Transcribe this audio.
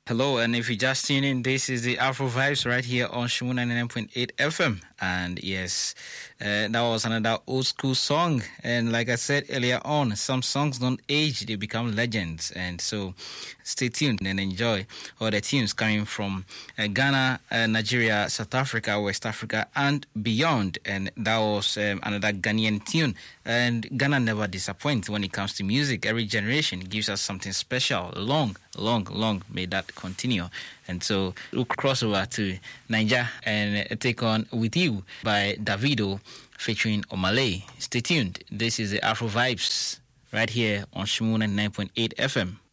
Hello, and if you just tune in, this is the Afro Vibes right here on Shimu 99.8 FM. And yes, that was another old school song. And like I said earlier on, some songs don't age, they become legends. And so stay tuned and enjoy all the tunes coming from Ghana, Nigeria, South Africa, West Africa, and beyond. And that was another Ghanaian tune. And Ghana never disappoints when it comes to music. Every generation gives us something special. Long may that continue. And so we'll cross over to Niger and take on With You by Davido featuring Omale. Stay tuned. This is the Afro Vibes right here on Shimu 99.8 FM.